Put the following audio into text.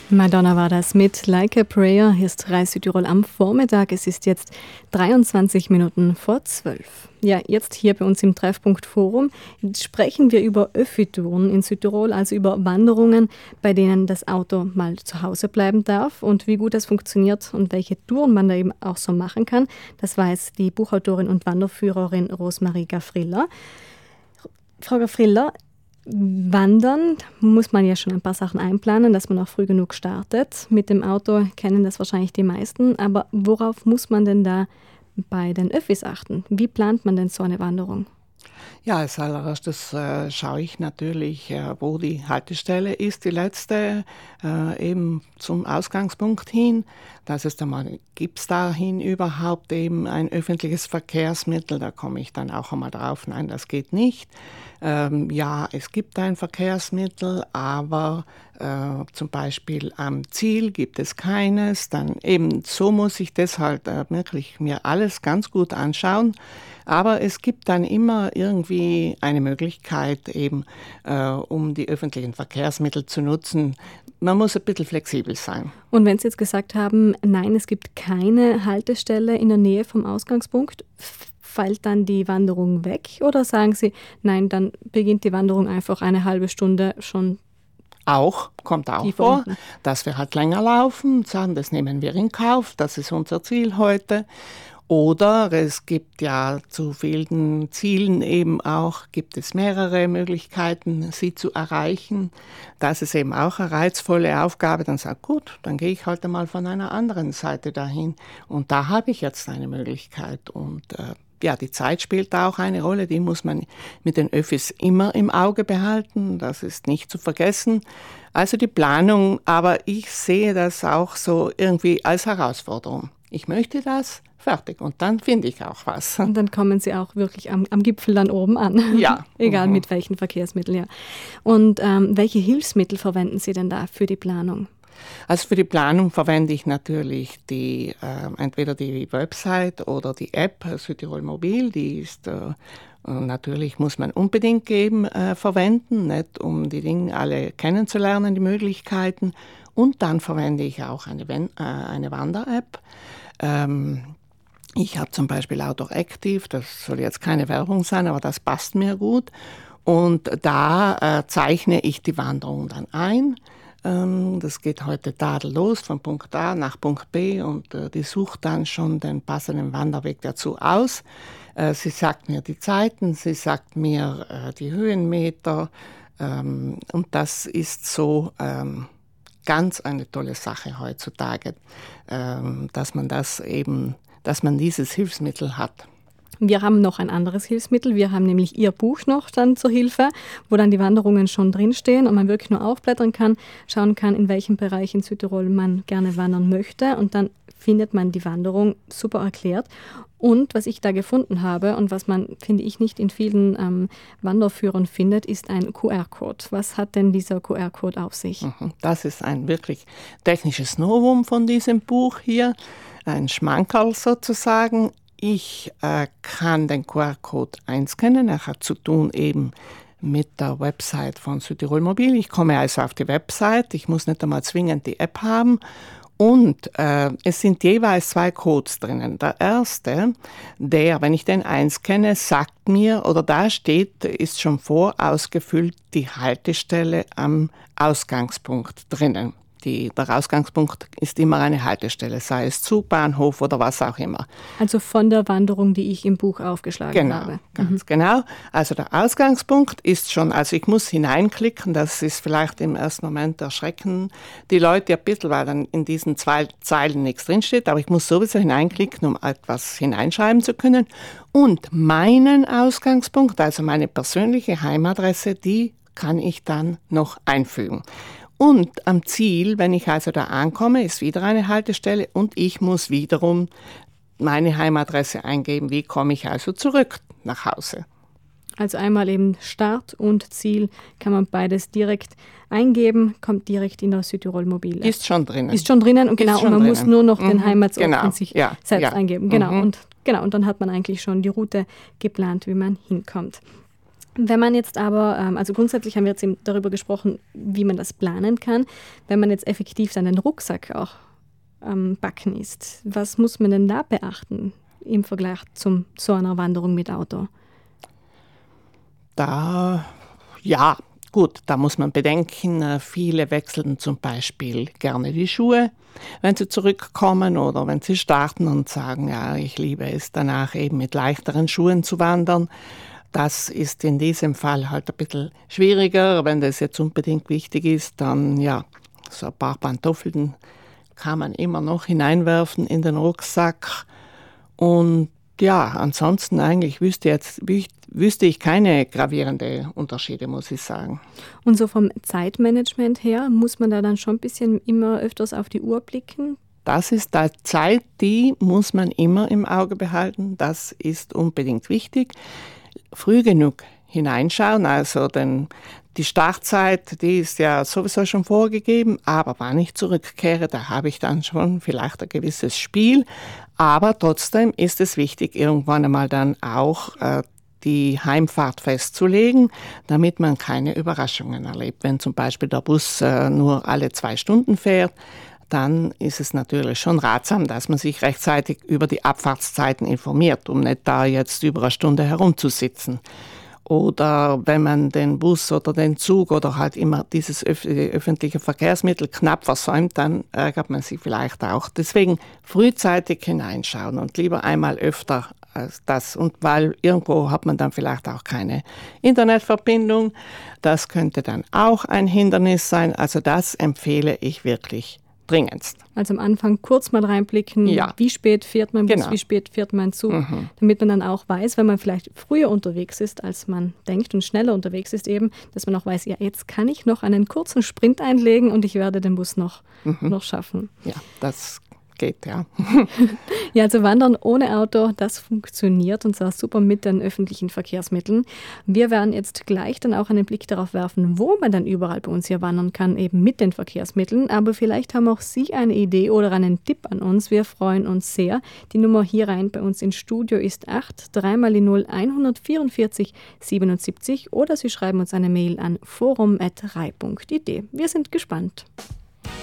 Madonna war das mit Like a Prayer. Hier ist Reis Südtirol am Vormittag. Es ist jetzt 23 Minuten vor 12. Ja, jetzt hier bei uns im Treffpunkt Forum sprechen wir über Öffi-Touren in Südtirol, also über Wanderungen, bei denen das Auto mal zu Hause bleiben darf und wie gut das funktioniert und welche Touren man da eben auch so machen kann. Das weiß die Buchautorin und Wanderführerin Rosmarie Gavriller. Frau Gavriller, Wandern muss man ja schon ein paar Sachen einplanen, dass man auch früh genug startet. Mit dem Auto kennen das wahrscheinlich die meisten, aber worauf muss man denn da bei den Öffis achten? Wie plant man denn so eine Wanderung? Ja, als allererstes schaue ich natürlich, wo die Haltestelle ist, die letzte, eben zum Ausgangspunkt hin. Das ist einmal, gibt es dahin überhaupt eben ein öffentliches Verkehrsmittel? Da komme ich dann auch einmal drauf, nein, das geht nicht. Ja, es gibt ein Verkehrsmittel, aber zum Beispiel am Ziel gibt es keines. Dann eben so muss ich deshalb wirklich mir alles ganz gut anschauen. Aber es gibt dann immer irgendwie eine Möglichkeit, eben um die öffentlichen Verkehrsmittel zu nutzen. Man muss ein bisschen flexibel sein. Und wenn Sie jetzt gesagt haben, nein, es gibt keine Haltestelle in der Nähe vom Ausgangspunkt, fällt dann die Wanderung weg? Oder sagen Sie, nein, dann beginnt die Wanderung einfach eine halbe Stunde schon? Kommt auch vor, dass wir halt länger laufen, sagen, das nehmen wir in Kauf, das ist unser Ziel heute. Oder es gibt ja zu vielen Zielen eben auch, gibt es mehrere Möglichkeiten, sie zu erreichen. Das ist eben auch eine reizvolle Aufgabe. Dann sagt gut, dann gehe ich halt mal von einer anderen Seite dahin. Und da habe ich jetzt eine Möglichkeit. Und ja, die Zeit spielt da auch eine Rolle. Die muss man mit den Öffis immer im Auge behalten. Das ist nicht zu vergessen. Also die Planung, aber ich sehe das auch so irgendwie als Herausforderung. Ich möchte das. Fertig. Und dann finde ich auch was. Und dann kommen Sie auch wirklich am Gipfel dann oben an. Ja. Egal mit welchen Verkehrsmitteln, ja. Und welche Hilfsmittel verwenden Sie denn da für die Planung? Also für die Planung verwende ich natürlich entweder die Website oder die App Südtirol Mobil. Die ist natürlich, muss man unbedingt verwenden, nicht, um die Dinge alle kennenzulernen, die Möglichkeiten. Und dann verwende ich auch eine Wander-App. Ich habe zum Beispiel Outdoor Active, das soll jetzt keine Werbung sein, aber das passt mir gut. Und da zeichne ich die Wanderung dann ein. Das geht heute tadellos von Punkt A nach Punkt B und die sucht dann schon den passenden Wanderweg dazu aus. Sie sagt mir die Zeiten, sie sagt mir die Höhenmeter und das ist so ganz eine tolle Sache heutzutage, dass man dieses Hilfsmittel hat. Wir haben noch ein anderes Hilfsmittel. Wir haben nämlich Ihr Buch noch dann zur Hilfe, wo dann die Wanderungen schon drinstehen und man wirklich nur aufblättern kann, schauen kann, in welchem Bereich in Südtirol man gerne wandern möchte. Und dann findet man die Wanderung super erklärt. Und was ich da gefunden habe und was man, finde ich, nicht in vielen Wanderführern findet, ist ein QR-Code. Was hat denn dieser QR-Code auf sich? Das ist ein wirklich technisches Novum von diesem Buch hier, ein Schmankerl sozusagen. Ich kann den QR-Code einscannen. Er hat zu tun eben mit der Website von Südtirol Mobil. Ich komme also auf die Website. Ich muss nicht einmal zwingend die App haben. Und es sind jeweils 2 Codes drinnen. Der erste, wenn ich den einscanne, sagt mir, oder da steht, ist schon vorausgefüllt die Haltestelle am Ausgangspunkt drinnen. Der Ausgangspunkt ist immer eine Haltestelle, sei es Zug, Bahnhof oder was auch immer. Also von der Wanderung, die ich im Buch aufgeschlagen habe. Ganz genau. Also der Ausgangspunkt ist schon, also ich muss hineinklicken, das ist vielleicht im ersten Moment erschrecken die Leute ein bisschen, weil dann in diesen 2 Zeilen nichts drinsteht, aber ich muss sowieso hineinklicken, um etwas hineinschreiben zu können. Und meinen Ausgangspunkt, also meine persönliche Heimadresse, die kann ich dann noch einfügen. Und am Ziel, wenn ich also da ankomme, ist wieder eine Haltestelle und ich muss wiederum meine Heimadresse eingeben. Wie komme ich also zurück nach Hause? Also einmal eben Start und Ziel kann man beides direkt eingeben, kommt direkt in der Südtirol Mobil. Ist schon drinnen. Ist schon drinnen und genau, und man muss nur noch den Heimatsort von sich selbst eingeben. Genau, und dann hat man eigentlich schon die Route geplant, wie man hinkommt. Wenn man jetzt aber, also grundsätzlich haben wir jetzt eben darüber gesprochen, wie man das planen kann. Wenn man jetzt effektiv dann den Rucksack auch backen ist, was muss man denn da beachten im Vergleich zu so einer Wanderung mit Auto? Da muss man bedenken, viele wechseln zum Beispiel gerne die Schuhe, wenn sie zurückkommen oder wenn sie starten und sagen, ja, ich liebe es danach eben mit leichteren Schuhen zu wandern. Das ist in diesem Fall halt ein bisschen schwieriger. Wenn das jetzt unbedingt wichtig ist, dann so ein paar Pantoffeln kann man immer noch hineinwerfen in den Rucksack. Und ansonsten eigentlich wüsste ich keine gravierenden Unterschiede, muss ich sagen. Und so vom Zeitmanagement her, muss man da dann schon ein bisschen immer öfters auf die Uhr blicken? Das ist die Zeit, die muss man immer im Auge behalten. Das ist unbedingt wichtig. Früh genug hineinschauen, also die Startzeit, die ist ja sowieso schon vorgegeben, aber wann ich zurückkehre, da habe ich dann schon vielleicht ein gewisses Spiel. Aber trotzdem ist es wichtig, irgendwann einmal dann auch die Heimfahrt festzulegen, damit man keine Überraschungen erlebt. Wenn zum Beispiel der Bus nur alle 2 Stunden fährt, dann ist es natürlich schon ratsam, dass man sich rechtzeitig über die Abfahrtszeiten informiert, um nicht da jetzt über eine Stunde herumzusitzen. Oder wenn man den Bus oder den Zug oder halt immer dieses öffentliche Verkehrsmittel knapp versäumt, dann ärgert man sich vielleicht auch. Deswegen frühzeitig hineinschauen und lieber einmal öfter als das. Und weil irgendwo hat man dann vielleicht auch keine Internetverbindung. Das könnte dann auch ein Hindernis sein. Also das empfehle ich wirklich dringendst. Also am Anfang kurz mal reinblicken, wie spät fährt mein Bus, wie spät fährt mein Zug, damit man dann auch weiß, wenn man vielleicht früher unterwegs ist, als man denkt und schneller unterwegs ist eben, dass man auch weiß, jetzt kann ich noch einen kurzen Sprint einlegen und ich werde den Bus noch schaffen. Ja, das geht, ja. Ja, also Wandern ohne Auto, das funktioniert und zwar super mit den öffentlichen Verkehrsmitteln. Wir werden jetzt gleich dann auch einen Blick darauf werfen, wo man dann überall bei uns hier wandern kann, eben mit den Verkehrsmitteln. Aber vielleicht haben auch Sie eine Idee oder einen Tipp an uns. Wir freuen uns sehr. Die Nummer hier rein bei uns ins Studio ist 8-3x0 144 77 oder Sie schreiben uns eine Mail an forum@rai.id. Wir sind gespannt.